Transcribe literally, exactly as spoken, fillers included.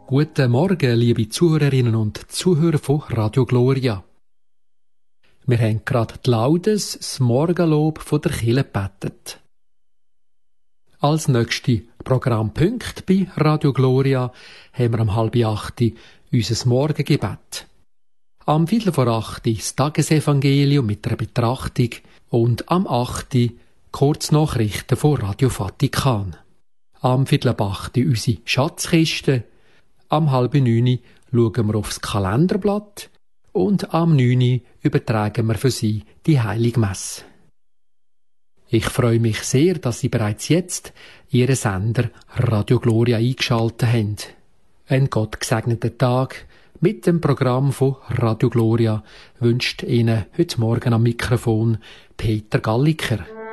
Guten Morgen, liebe Zuhörerinnen und Zuhörer von Radio Gloria. Wir haben gerade die Laudes, das Morgenlob von der Kirche gebetet. Als nächste Programmpunkt bei Radio Gloria haben wir um halb acht unser Morgengebet. Am Viertel vor acht das Tagesevangelium mit der Betrachtung und am acht Kurznachrichten von Radio Vatikan. Am Viertel ab acht unsere Schatzkiste. Am halb neun schauen wir aufs Kalenderblatt und am neun übertragen wir für Sie die Heilige Messe. Ich freue mich sehr, dass Sie bereits jetzt Ihren Sender Radio Gloria eingeschaltet haben. Einen gottgesegneten Tag mit dem Programm von Radio Gloria wünscht Ihnen heute Morgen am Mikrofon Peter Galliker.